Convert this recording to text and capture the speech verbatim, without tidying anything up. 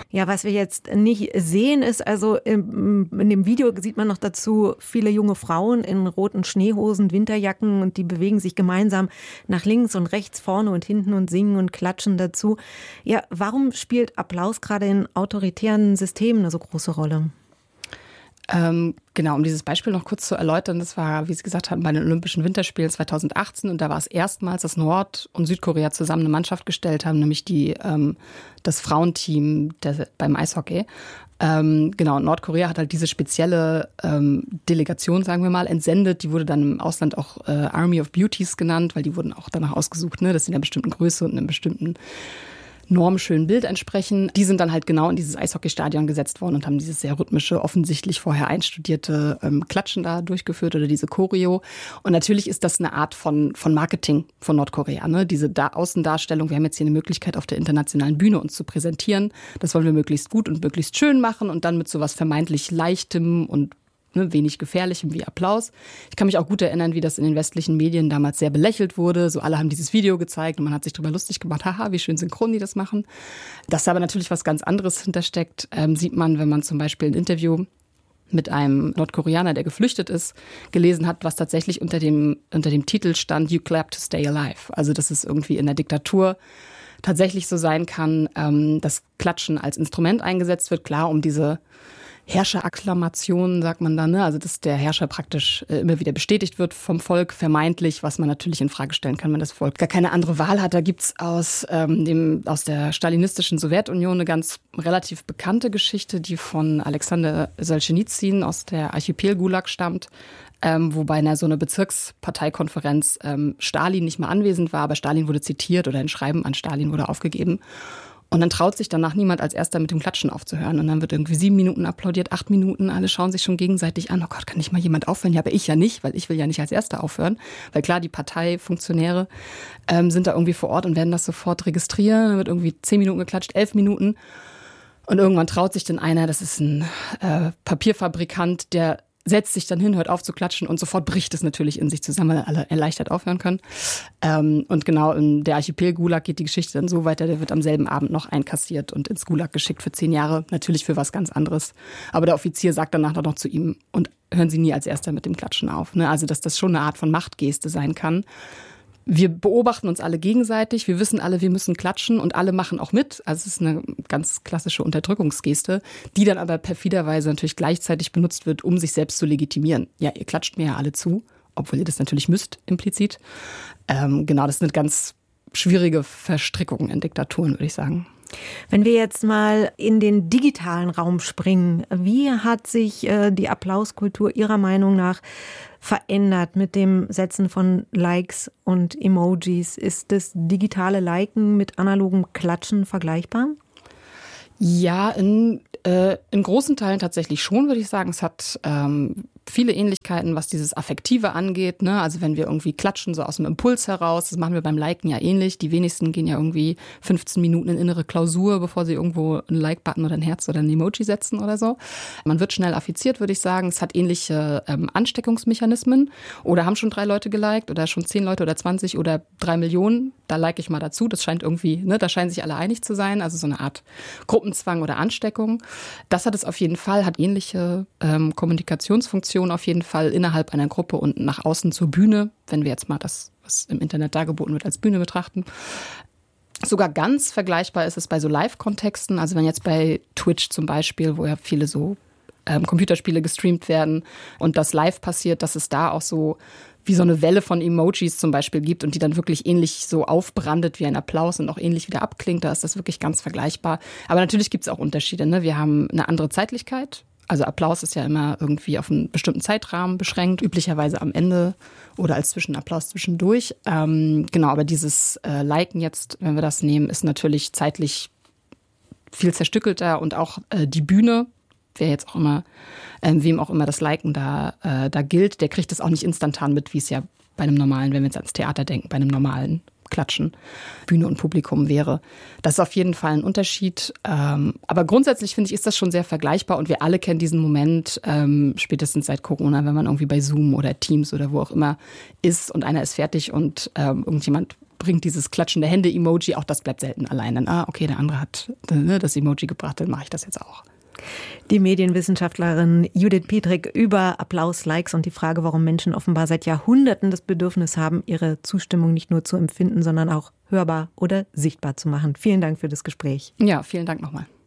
Ja, was wir jetzt nicht sehen, ist also, in, in dem Video sieht man noch dazu viele junge Frauen in roten Schneehosen, Winterjacken und die bewegen sich gemeinsam nach links und rechts, vorne und hinten und singen und klatschen dazu. Ja, warum spielt Applaus gerade in autoritären Systemen eine so große Rolle? Ähm, genau, um dieses Beispiel noch kurz zu erläutern, das war, wie Sie gesagt haben, bei den Olympischen Winterspielen zweitausendachtzehn und da war es erstmals, dass Nord- und Südkorea zusammen eine Mannschaft gestellt haben, nämlich die, ähm, das Frauenteam der, beim Eishockey. Ähm, genau, Nordkorea hat halt diese spezielle ähm, Delegation, sagen wir mal, entsendet. Die wurde dann im Ausland auch äh, Army of Beauties genannt, weil die wurden auch danach ausgesucht, ne, dass sie in einer bestimmten Größe und in einem bestimmten normschönen Bild entsprechen. Die sind dann halt genau in dieses Eishockeystadion gesetzt worden und haben dieses sehr rhythmische, offensichtlich vorher einstudierte ähm, Klatschen da durchgeführt oder diese Choreo. Und natürlich ist das eine Art von, von Marketing von Nordkorea, ne? Diese da Außendarstellung. Wir haben jetzt hier eine Möglichkeit, auf der internationalen Bühne uns zu präsentieren. Das wollen wir möglichst gut und möglichst schön machen und dann mit sowas vermeintlich Leichtem und Ne, wenig Gefährlichem wie Applaus. Ich kann mich auch gut erinnern, wie das in den westlichen Medien damals sehr belächelt wurde. So alle haben dieses Video gezeigt und man hat sich darüber lustig gemacht. Haha, wie schön synchron die das machen. Dass da aber natürlich was ganz anderes hintersteckt, ähm, sieht man, wenn man zum Beispiel ein Interview mit einem Nordkoreaner, der geflüchtet ist, gelesen hat, was tatsächlich unter dem, unter dem Titel stand, You clap to stay alive. Also dass es irgendwie in der Diktatur tatsächlich so sein kann, ähm, dass Klatschen als Instrument eingesetzt wird, klar, um diese Herrscherakklamationen, sagt man dann, ne? Also dass der Herrscher praktisch äh, immer wieder bestätigt wird vom Volk, vermeintlich, was man natürlich in Frage stellen kann, wenn das Volk gar keine andere Wahl hat. Da gibt's aus, ähm, dem, aus der stalinistischen Sowjetunion eine ganz relativ bekannte Geschichte, die von Alexander Solschenizyn aus der Archipel-Gulag stammt, ähm, wo bei einer so einer Bezirksparteikonferenz ähm, Stalin nicht mehr anwesend war, aber Stalin wurde zitiert oder ein Schreiben an Stalin wurde aufgegeben. Und dann traut sich danach niemand als Erster mit dem Klatschen aufzuhören. Und dann wird irgendwie sieben Minuten applaudiert, acht Minuten. Alle schauen sich schon gegenseitig an. Oh Gott, kann nicht mal jemand aufhören? Ja, aber ich ja nicht, weil ich will ja nicht als Erster aufhören. Weil klar, die Parteifunktionäre ähm, sind da irgendwie vor Ort und werden das sofort registrieren. Dann wird irgendwie zehn Minuten geklatscht, elf Minuten. Und irgendwann traut sich dann einer, das ist ein äh, Papierfabrikant, der setzt sich dann hin, hört auf zu klatschen und sofort bricht es natürlich in sich zusammen, weil alle erleichtert aufhören können. Ähm, und genau in der Archipel-Gulag geht die Geschichte dann so weiter, der wird am selben Abend noch einkassiert und ins Gulag geschickt für zehn Jahre, natürlich für was ganz anderes. Aber der Offizier sagt danach noch zu ihm, und hören Sie nie als Erster mit dem Klatschen auf. Ne? Also dass das schon eine Art von Machtgeste sein kann. Wir beobachten uns alle gegenseitig, wir wissen alle, wir müssen klatschen und alle machen auch mit. Also es ist eine ganz klassische Unterdrückungsgeste, die dann aber perfiderweise natürlich gleichzeitig benutzt wird, um sich selbst zu legitimieren. Ja, ihr klatscht mir ja alle zu, obwohl ihr das natürlich müsst, implizit. Ähm, genau, das sind ganz schwierige Verstrickungen in Diktaturen, würde ich sagen. Wenn wir jetzt mal in den digitalen Raum springen, wie hat sich äh, die Applauskultur Ihrer Meinung nach verändert mit dem Setzen von Likes und Emojis? Ist das digitale Liken mit analogem Klatschen vergleichbar? Ja, in, äh, in großen Teilen tatsächlich schon, würde ich sagen. Es hat ähm, viele Ähnlichkeiten, was dieses Affektive angeht, ne? Also wenn wir irgendwie klatschen, so aus dem Impuls heraus, das machen wir beim Liken ja ähnlich. Die wenigsten gehen ja irgendwie fünfzehn Minuten in innere Klausur, bevor sie irgendwo einen Like-Button oder ein Herz oder ein Emoji setzen oder so. Man wird schnell affiziert, würde ich sagen. Es hat ähnliche ähm, Ansteckungsmechanismen. Oder haben schon drei Leute geliked oder schon zehn Leute oder zwanzig oder drei Millionen. Da like ich mal dazu. Das scheint irgendwie, ne, da scheinen sich alle einig zu sein. Also so eine Art Gruppenzwang oder Ansteckung. Das hat es auf jeden Fall, hat ähnliche ähm, Kommunikationsfunktionen auf jeden Fall innerhalb einer Gruppe und nach außen zur Bühne, wenn wir jetzt mal das, was im Internet dargeboten wird, als Bühne betrachten. Sogar ganz vergleichbar ist es bei so Live-Kontexten, also wenn jetzt bei Twitch zum Beispiel, wo ja viele so ähm, Computerspiele gestreamt werden und das live passiert, dass es da auch so wie so eine Welle von Emojis zum Beispiel gibt und die dann wirklich ähnlich so aufbrandet wie ein Applaus und auch ähnlich wieder abklingt, da ist das wirklich ganz vergleichbar. Aber natürlich gibt es auch Unterschiede, ne? Wir haben eine andere Zeitlichkeit. Also Applaus ist ja immer irgendwie auf einen bestimmten Zeitrahmen beschränkt, üblicherweise am Ende oder als Zwischenapplaus zwischendurch. Ähm, genau, aber dieses äh, Liken jetzt, wenn wir das nehmen, ist natürlich zeitlich viel zerstückelter und auch äh, die Bühne, wer jetzt auch immer, äh, wem auch immer das Liken da, äh, da gilt, der kriegt das auch nicht instantan mit, wie es ja bei einem normalen, wenn wir jetzt ans Theater denken, bei einem normalen Klatschen, Bühne und Publikum wäre. Das ist auf jeden Fall ein Unterschied. Ähm, aber grundsätzlich finde ich, ist das schon sehr vergleichbar und wir alle kennen diesen Moment, ähm, spätestens seit Corona, wenn man irgendwie bei Zoom oder Teams oder wo auch immer ist und einer ist fertig und ähm, irgendjemand bringt dieses klatschende Hände-Emoji, auch das bleibt selten allein. Dann, ah, okay, der andere hat das Emoji gebracht, dann mache ich das jetzt auch. Die Medienwissenschaftlerin Judith Pietrik über Applaus, Likes und die Frage, warum Menschen offenbar seit Jahrhunderten das Bedürfnis haben, ihre Zustimmung nicht nur zu empfinden, sondern auch hörbar oder sichtbar zu machen. Vielen Dank für das Gespräch. Ja, vielen Dank nochmal.